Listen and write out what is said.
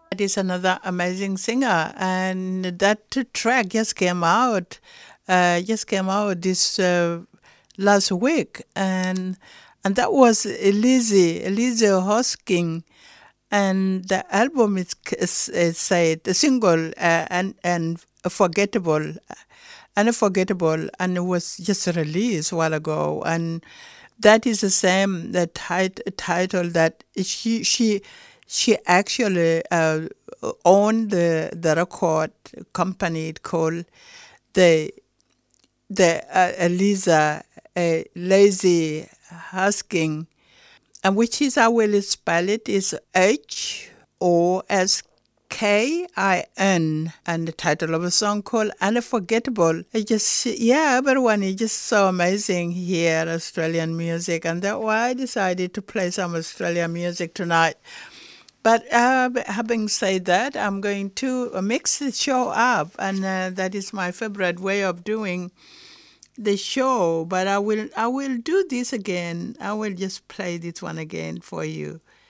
That is another amazing singer, and that track just came out this last week, and that was Elise Hosking, and the album is said the single and unforgettable, and it was just released a while ago, and that is the same title that she actually owned the record company called the Eliza Lazy Husking, and which is I will spell it is HOSKIN, and the title of a song called Unforgettable. It just, yeah, everyone is just so amazing here, Australian music, and that's why I decided to play some Australian music tonight. But having said that, I'm going to mix the show up, and that is my favorite way of doing the show. But I will do this again. I will just play this one again for you.